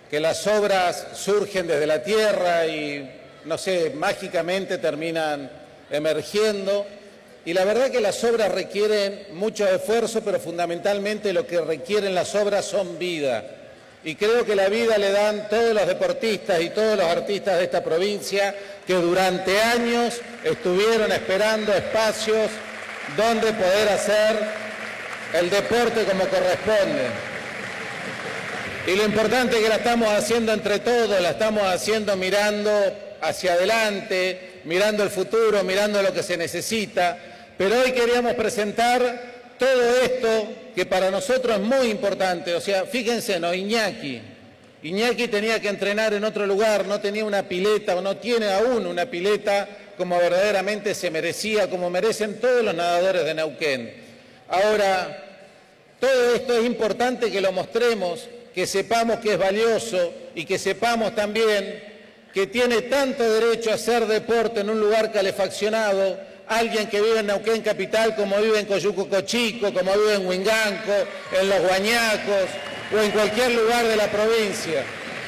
que las obras surgen desde la tierra y, no sé, mágicamente terminan emergiendo. Y la verdad que las obras requieren mucho esfuerzo, pero fundamentalmente lo que requieren las obras son vida. Y creo que la vida le dan todos los deportistas y todos los artistas de esta provincia que durante años estuvieron esperando espacios donde poder hacer el deporte como corresponde. Y lo importante es que la estamos haciendo entre todos, la estamos haciendo mirando hacia adelante, mirando el futuro, mirando lo que se necesita. Pero hoy queríamos presentar todo esto que para nosotros es muy importante. O sea, fíjense, ¿no? Iñaki tenía que entrenar en otro lugar, no tenía una pileta o no tiene aún una pileta como verdaderamente se merecía, como merecen todos los nadadores de Neuquén. Ahora, todo esto es importante que lo mostremos, que sepamos que es valioso y que sepamos también que tiene tanto derecho a hacer deporte en un lugar calefaccionado alguien que vive en Neuquén Capital como vive en Coyuco Chico, como vive en Huinganco, en Los Guañacos o en cualquier lugar de la provincia.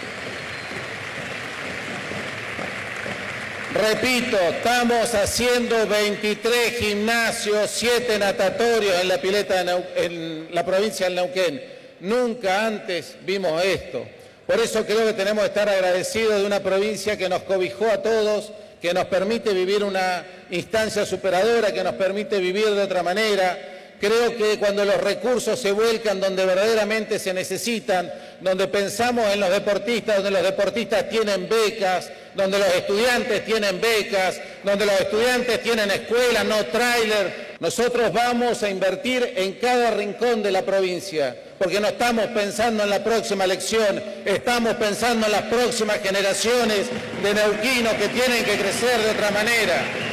Repito, estamos haciendo 23 gimnasios, 7 natatorios en la pileta en la provincia del Neuquén. Nunca antes vimos esto. Por eso creo que tenemos que estar agradecidos de una provincia que nos cobijó a todos, que nos permite vivir una instancia superadora, que nos permite vivir de otra manera. Creo que cuando los recursos se vuelcan donde verdaderamente se necesitan, donde pensamos en los deportistas, donde los deportistas tienen becas, donde los estudiantes tienen becas, donde los estudiantes tienen escuelas, no tráiler, nosotros vamos a invertir en cada rincón de la provincia, porque no estamos pensando en la próxima elección, estamos pensando en las próximas generaciones de neuquinos que tienen que crecer de otra manera.